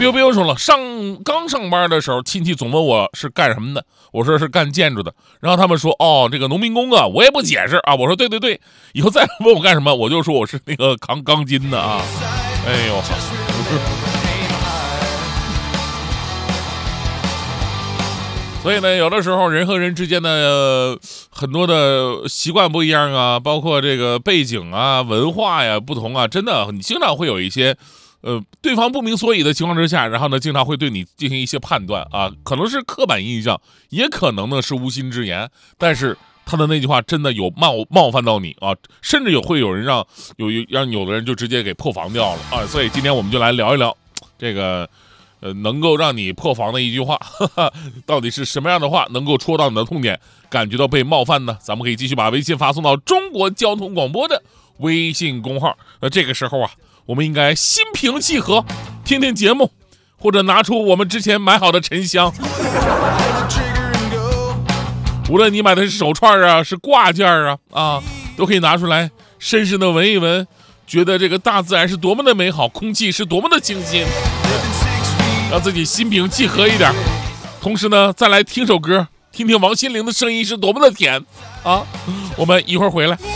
不用说了，刚上班的时候，亲戚总问我是干什么的，我说是干建筑的，然后他们说哦，这个农民工啊，我也不解释啊，我说对，以后再问我干什么，我就说我是那个扛钢筋的啊，哎呦。所以呢，有的时候人和人之间的很多的习惯不一样啊，包括这个背景啊、文化呀不同啊，真的你经常会有一些，对方不明所以的情况之下，然后呢，经常会对你进行一些判断啊，可能是刻板印象，也可能呢是无心之言，但是他的那句话真的有冒犯到你啊，甚至会有人让有的人就直接给破防掉了啊，所以今天我们就来聊一聊这个。能够让你破防的一句话，到底是什么样的话能够戳到你的痛点，感觉到被冒犯呢？咱们可以继续把微信发送到中国交通广播的微信公号。那这个时候啊，我们应该心平气和，听听节目，或者拿出我们之前买好的沉香。无论你买的是手串啊，是挂件啊，都可以拿出来，深深的闻一闻，觉得这个大自然是多么的美好，空气是多么的清新。让自己心平气和一点，同时呢，再来听首歌，听听王心凌的声音是多么的甜啊！我们一会儿回来。